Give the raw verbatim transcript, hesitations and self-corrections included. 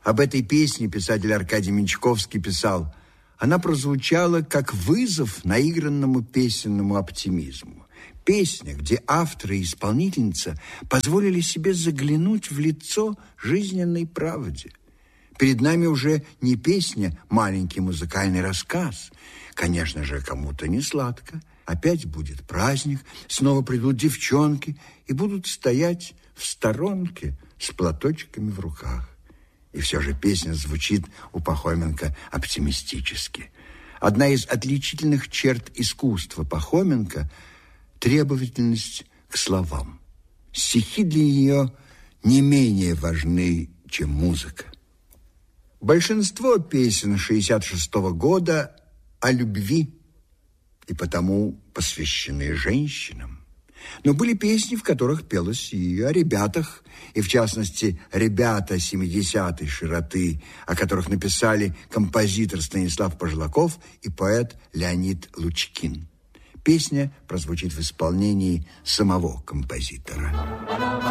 Об этой песне писатель Аркадий Менчковский писал: она прозвучала как вызов наигранному песенному оптимизму. Песня, где автор и исполнительница позволили себе заглянуть в лицо жизненной правде. Перед нами уже не песня, маленький музыкальный рассказ. Конечно же, кому-то не сладко. Опять будет праздник, снова придут девчонки и будут стоять в сторонке с платочками в руках. И все же песня звучит у Пахоменко оптимистически. Одна из отличительных черт искусства Пахоменко – требовательность к словам. Стихи для нее не менее важны, чем музыка. Большинство песен шестьдесят шестого года о любви и потому посвящены женщинам. Но были песни, в которых пелось и о ребятах, и в частности «Ребята семидесятой широты», о которых написали композитор Станислав Пожлаков и поэт Леонид Лучкин. Песня прозвучит в исполнении самого композитора.